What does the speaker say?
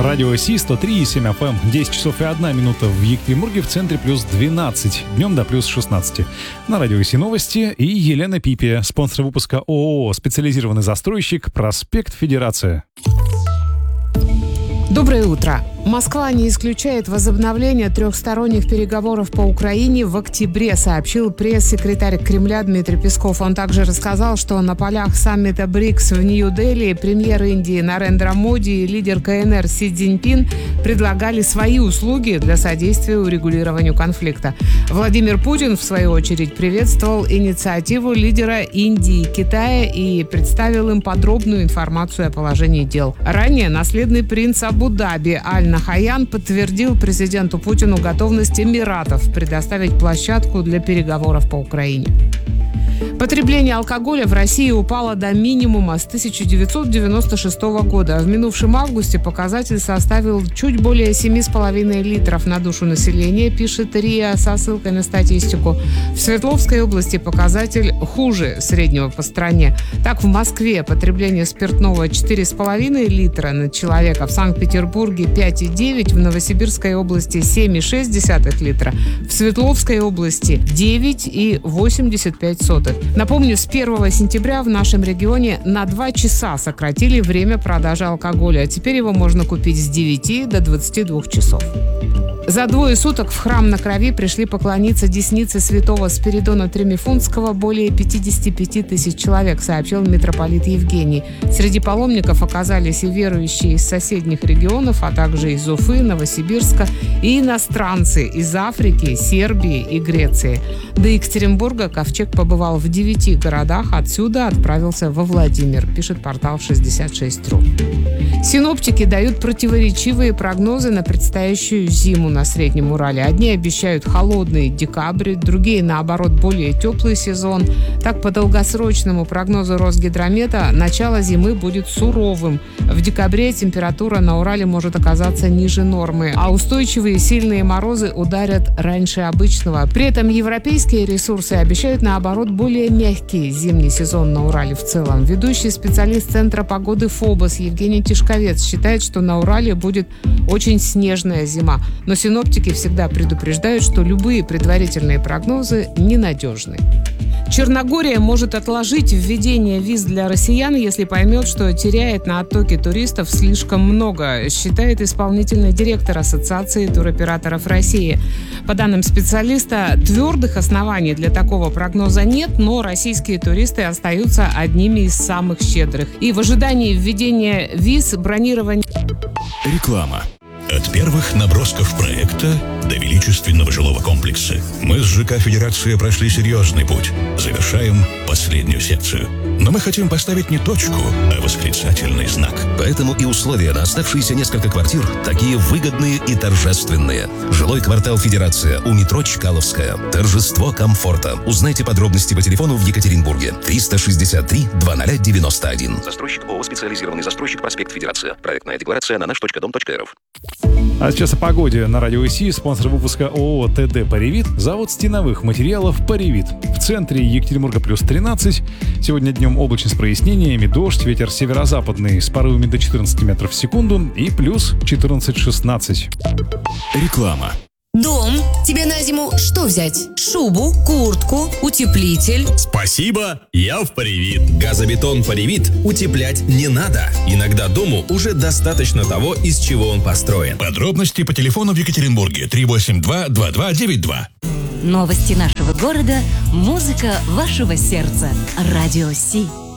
Радио Си 103,7 FM. 10 часов и 1 минута в Екатеринбурге, в центре плюс 12. Днем до плюс 16. На Радио Си новости и Елена Пипи, спонсор выпуска ООО «Специализированный застройщик», проспект Федерация. Доброе утро. Москва не исключает возобновление трехсторонних переговоров по Украине в октябре, сообщил пресс-секретарь Кремля Дмитрий Песков. Он также рассказал, что на полях саммита БРИКС в Нью-Дели премьер Индии Нарендра Моди и лидер КНР Си Цзиньпин предлагали свои услуги для содействия урегулированию конфликта. Владимир Путин, в свою очередь, приветствовал инициативу лидера Индии и Китая и представил им подробную информацию о положении дел. Ранее наследный принц Абу-Даби Аль-Нахаян подтвердил президенту Путину готовность Эмиратов предоставить площадку для переговоров по Украине. Потребление алкоголя в России упало до минимума с 1996 года. В минувшем августе показатель составил чуть более 7,5 литров на душу населения, пишет РИА со ссылкой на статистику. В Свердловской области показатель хуже среднего по стране. Так, в Москве потребление спиртного 4,5 литра на человека, в Санкт-Петербурге 5,9, в Новосибирской области 7,6 литра, в Свердловской области 9,85. Напомню, с 1 сентября в нашем регионе на 2 часа сократили время продажи алкоголя. Теперь его можно купить с 9 до 22 часов. За 2 суток в храм на Крови пришли поклониться деснице святого Спиридона Тремифунтского более 55 тысяч человек, сообщил митрополит Евгений. Среди паломников оказались и верующие из соседних регионов, а также из Уфы, Новосибирска, и иностранцы из Африки, Сербии и Греции. До Екатеринбурга ковчег побывал в 9 городах, отсюда отправился во Владимир, пишет портал 66.ру. Синоптики дают противоречивые прогнозы на предстоящую зиму на Среднем Урале. Одни обещают холодный декабрь, другие, наоборот, более теплый сезон. Так, по долгосрочному прогнозу Росгидромета, начало зимы будет суровым. В декабре температура на Урале может оказаться ниже нормы, а устойчивые сильные морозы ударят раньше обычного. При этом европейские ресурсы обещают, наоборот, более мягкий зимний сезон на Урале в целом. Ведущий специалист Центра погоды ФОБОС Евгений Тишковец считает, что на Урале будет очень снежная зима. Но синоптики всегда предупреждают, что любые предварительные прогнозы ненадежны. Черногория может отложить введение виз для россиян, если поймет, что теряет на оттоке туристов слишком много, считает исполнительный директор Ассоциации туроператоров России. По данным специалиста, твердых оснований для такого прогноза нет, но российские туристы остаются одними из самых щедрых. И в ожидании введения виз бронирование... Реклама. От первых набросков проекта до величественного жилого комплекса мы с ЖК «Федерация» прошли серьезный путь. Завершаем последнюю секцию. Но мы хотим поставить не точку, а восклицательный знак. Поэтому и условия на оставшиеся несколько квартир такие выгодные и торжественные. Жилой квартал «Федерация» у метро Чкаловская. Торжество комфорта. Узнайте подробности по телефону в Екатеринбурге. 363-2091. Застройщик ООО «Специализированный застройщик», проспект Федерация. Проектная декларация на наш.дом.рф. А сейчас о погоде. На Радио Си, спонсор выпуска ООО ТД «Паривит», завод стеновых материалов «Паривит». В центре Екатеринбурга плюс 13. Сегодня днем облачность с прояснениями, дождь, ветер северо-западный с порывами до 14 метров в секунду и плюс 14-16. Реклама. Дом. Тебе на зиму что взять? Шубу, куртку, утеплитель? Спасибо, я в Паривит. Газобетон Паривит утеплять не надо. Иногда дому уже достаточно того, из чего он построен. Подробности по телефону в Екатеринбурге 382-2292. Новости нашего города, музыка вашего сердца. Радио Си.